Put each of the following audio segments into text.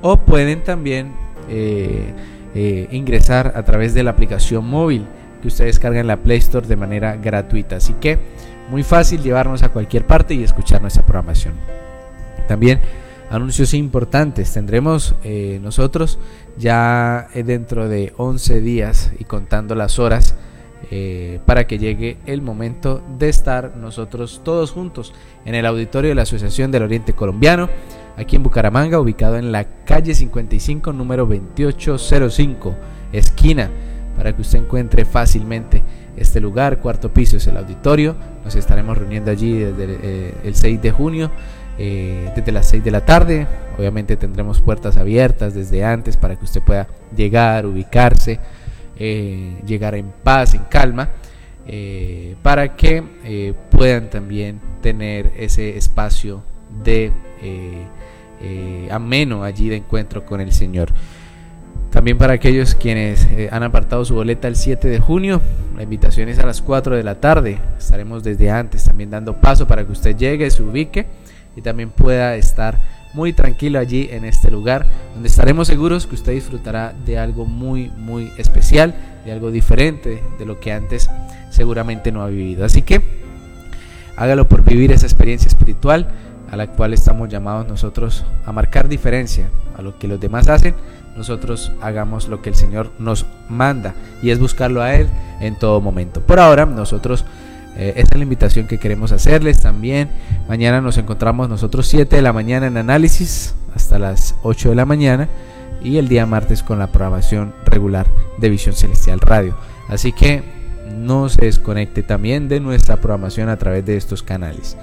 o pueden también ingresar a través de la aplicación móvil que ustedes descargan en la Play Store de manera gratuita. Así que muy fácil llevarnos a cualquier parte y escuchar nuestra programación. También anuncios importantes. Tendremos nosotros ya dentro de 11 días y contando las horas para que llegue el momento de estar nosotros todos juntos en el auditorio de la Asociación del Oriente Colombiano, aquí en Bucaramanga, ubicado en la calle 55, número 2805, esquina, para que usted encuentre fácilmente este lugar. Cuarto piso es el auditorio. Nos estaremos reuniendo allí desde el 6 de junio, desde las 6 de la tarde. Obviamente tendremos puertas abiertas desde antes para que usted pueda llegar, ubicarse, llegar en paz, en calma, para que puedan también tener ese espacio de ameno allí de encuentro con el Señor. También para aquellos quienes han apartado su boleta el 7 de junio, la invitación es a las 4 de la tarde. Estaremos desde antes también dando paso para que usted llegue, se ubique y también pueda estar muy tranquilo allí en este lugar, donde estaremos seguros que usted disfrutará de algo muy muy especial, de algo diferente de lo que antes seguramente no ha vivido. Así que hágalo por vivir esa experiencia espiritual a la cual estamos llamados nosotros a marcar diferencia a lo que los demás hacen. Nosotros hagamos lo que el Señor nos manda, y es buscarlo a Él en todo momento. Por ahora nosotros esta es la invitación que queremos hacerles. También mañana nos encontramos nosotros 7 de la mañana en análisis hasta las 8 de la mañana, y el día martes con la programación regular de Visión Celestial Radio. Así que no se desconecte también de nuestra programación a través de estos canales.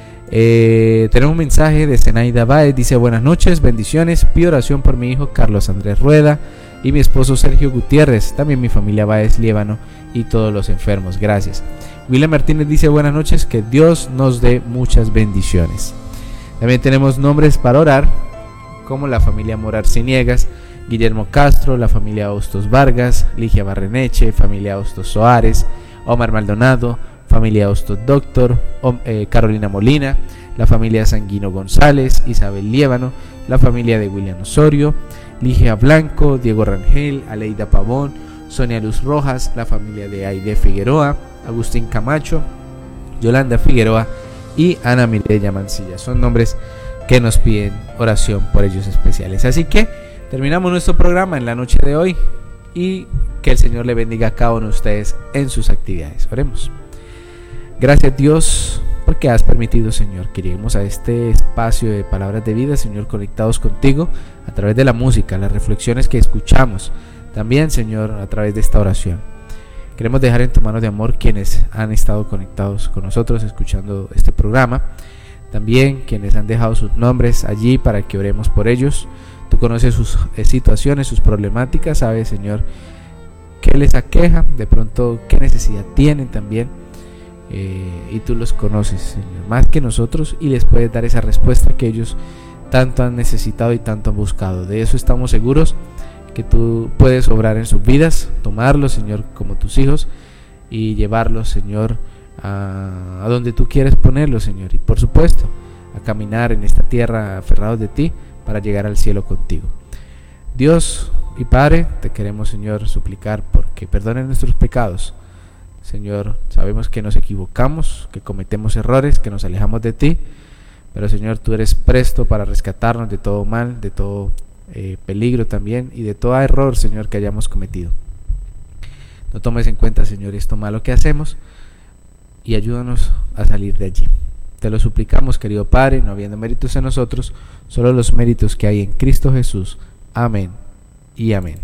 Tenemos un mensaje de Zenaida Báez. Dice: buenas noches, bendiciones, pido oración por mi hijo Carlos Andrés Rueda y mi esposo Sergio Gutiérrez, también mi familia Báez Líbano y todos los enfermos, gracias. William Martínez dice: buenas noches, que Dios nos dé muchas bendiciones. También tenemos nombres para orar, como la familia Morar Ciniegas, Guillermo Castro, la familia Hostos Vargas, Ligia Barreneche, familia Hostos Soares, Omar Maldonado, familia Hostos Doctor, Carolina Molina, la familia Sanguino González, Isabel Líbano, la familia de William Osorio, Ligia Blanco, Diego Rangel, Aleida Pavón, Sonia Luz Rojas, la familia de Aide Figueroa, Agustín Camacho, Yolanda Figueroa y Ana Mireya Mancilla. Son nombres que nos piden oración por ellos especiales. Así que terminamos nuestro programa en la noche de hoy, y que el Señor le bendiga a cada uno de ustedes en sus actividades. Oremos. Gracias, Dios, porque has permitido, Señor, que lleguemos a este espacio de palabras de vida, Señor, conectados contigo a través de la música, las reflexiones que escuchamos, también, Señor, a través de esta oración. Queremos dejar en tu mano de amor quienes han estado conectados con nosotros escuchando este programa, también quienes han dejado sus nombres allí para que oremos por ellos. Tú conoces sus situaciones, sus problemáticas, sabes, Señor, qué les aqueja, de pronto qué necesidad tienen también, y tú los conoces, Señor, más que nosotros, y les puedes dar esa respuesta que ellos tanto han necesitado y tanto han buscado. De eso estamos seguros, que tú puedes obrar en sus vidas, tomarlos, Señor, como tus hijos, y llevarlos, Señor, a donde tú quieres ponerlos, Señor, y por supuesto a caminar en esta tierra aferrados de ti para llegar al cielo contigo. Dios y Padre, te queremos, Señor, suplicar porque perdones nuestros pecados. Señor, sabemos que nos equivocamos, que cometemos errores, que nos alejamos de ti, pero, Señor, tú eres presto para rescatarnos de todo mal, de todo peligro también, y de todo error, Señor, que hayamos cometido. No tomes en cuenta, Señor, esto malo que hacemos, y ayúdanos a salir de allí. Te lo suplicamos, querido Padre, no habiendo méritos en nosotros, solo los méritos que hay en Cristo Jesús. Amén y amén.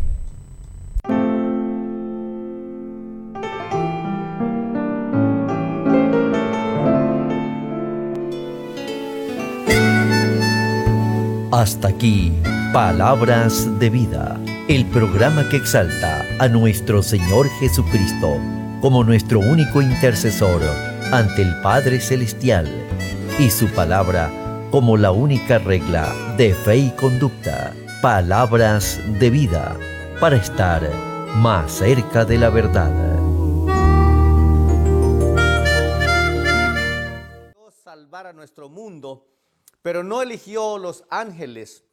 Hasta aquí, Palabras de Vida, el programa que exalta a nuestro Señor Jesucristo como nuestro único intercesor ante el Padre Celestial, y su palabra como la única regla de fe y conducta. Palabras de Vida, para estar más cerca de la verdad. Salvar a nuestro mundo, pero no eligió los ángeles